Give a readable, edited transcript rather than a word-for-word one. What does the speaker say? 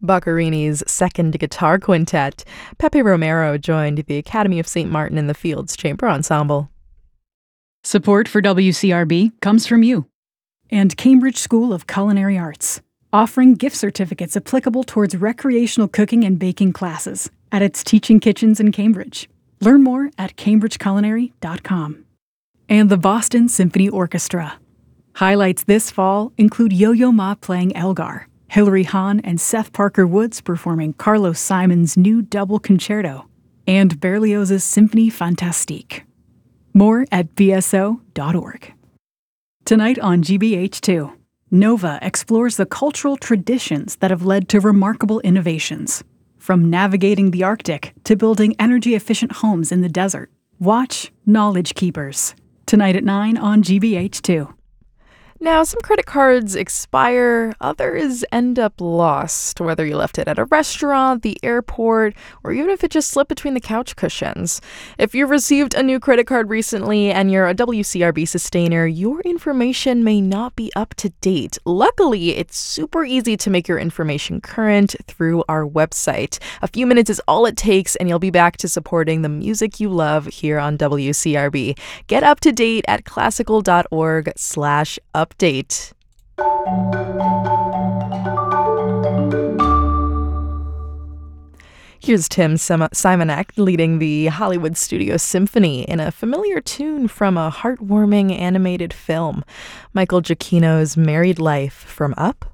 Boccherini's second guitar quintet. Pepe Romero joined the Academy of St. Martin in the Fields Chamber Ensemble. Support for WCRB comes from you and Cambridge School of Culinary Arts, offering gift certificates applicable towards recreational cooking and baking classes at its teaching kitchens in Cambridge. Learn more at cambridgeculinary.com. And the Boston Symphony Orchestra. Highlights this fall include Yo-Yo Ma playing Elgar, Hilary Hahn and Seth Parker Woods performing Carlos Simon's new double concerto, and Berlioz's Symphonie Fantastique. More at bso.org. Tonight on GBH2, Nova explores the cultural traditions that have led to remarkable innovations. From navigating the Arctic to building energy-efficient homes in the desert. Watch Knowledge Keepers. Tonight at 9 on GBH2. Now, some credit cards expire, others end up lost, whether you left it at a restaurant, the airport, or even if it just slipped between the couch cushions. If you've received a new credit card recently and you're a WCRB sustainer, your information may not be up to date. Luckily, it's super easy to make your information current through our website. A few minutes is all it takes, and you'll be back to supporting the music you love here on WCRB. Get up to date at classical.org/update. Here's Tim Simonek leading the Hollywood Studio Symphony in a familiar tune from a heartwarming animated film, Michael Giacchino's Married Life from Up.